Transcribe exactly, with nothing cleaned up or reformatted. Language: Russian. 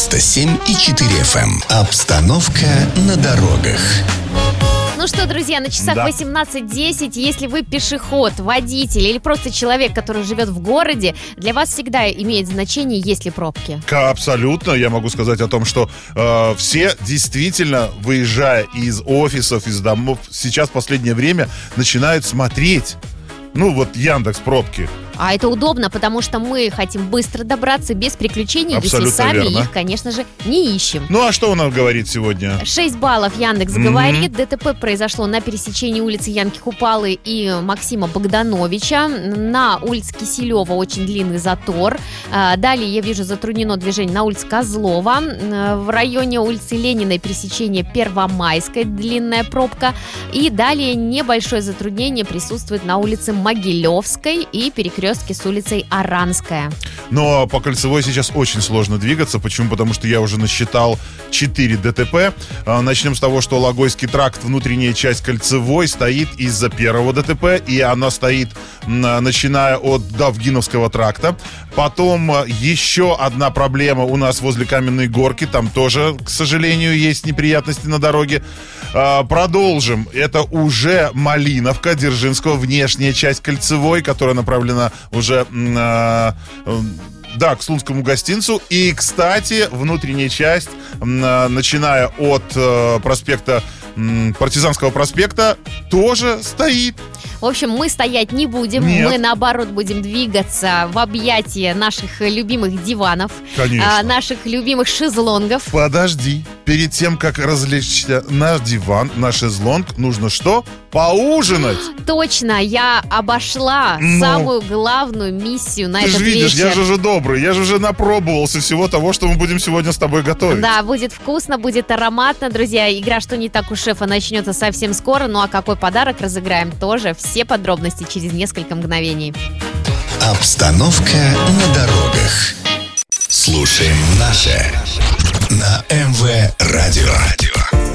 девяносто семь и четыре эф эм. Обстановка на дорогах. Ну что, друзья, на часах Да. восемнадцать десять. Если вы пешеход, водитель или просто человек, который живет в городе, для вас всегда имеет значение, есть ли пробки. К- Абсолютно. Я могу сказать о том, что э, все действительно, выезжая из офисов, из домов, сейчас в последнее время начинают смотреть. Ну, вот Яндекс пробки. А это удобно, потому что мы хотим быстро добраться без приключений, Абсолютно если сами верно. их, конечно же, не ищем. Ну, а что он нам говорит сегодня? шесть баллов Яндекс Мгм. говорит. ДТП произошло на пересечении улицы Янки Купалы и Максима Богдановича. На улице Киселева очень длинный затор. А, Далее я вижу затруднено движение на улице Козлова. М, В районе улицы Лениной пересечение Первомайской длинная пробка. И далее небольшое затруднение присутствует на улице Могилевской и перекрестке с улицей Аранская. Но по Кольцевой сейчас очень сложно двигаться. Почему? Потому что я уже насчитал четыре ДТП. А, Начнем с того, что Логойский тракт, внутренняя часть Кольцевой, стоит из-за первого ДТП. И она стоит, м, начиная от Давгиновского тракта. Потом а, еще одна проблема у нас возле Каменной Горки. Там тоже, к сожалению, есть неприятности на дороге. А, Продолжим. Это уже Малиновка, Дзержинского, внешняя часть Кольцевой, которая направлена уже м, а, м, да, к Слунскому гостинцу. И, кстати, внутренняя часть, м, а, начиная от э, проспекта м, Партизанского проспекта, тоже стоит. В общем, мы стоять не будем, Нет. мы наоборот будем двигаться в объятия наших любимых диванов, Конечно. а, наших любимых шезлонгов. Подожди. Перед тем, как развлечься на диван, на шезлонг, нужно что? Поужинать. Точно, я обошла Ну. самую главную миссию на Ты этот же видишь, вечер. я же уже добрый, я же уже напробовался всего того, что мы будем сегодня с тобой готовить. Да, будет вкусно, будет ароматно, друзья. Игра «Что не так у шефа» начнется совсем скоро. Ну а какой подарок разыграем тоже. Все подробности через несколько мгновений. Обстановка на дорогах. Слушаем наше на эм вэ Радио.